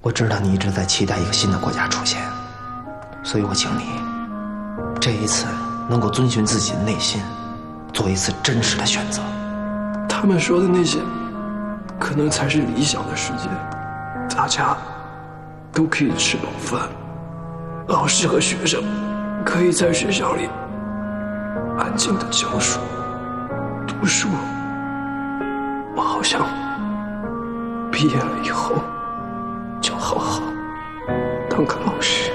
我知道你一直在期待一个新的国家出现，所以我请你这一次能够遵循自己的内心，做一次真实的选择。 他们说的那些，可能才是理想的世界，大家都可以吃饱饭，老师和学生可以在学校里安静的教书、读书。我好想毕业了以后就好好当个老师。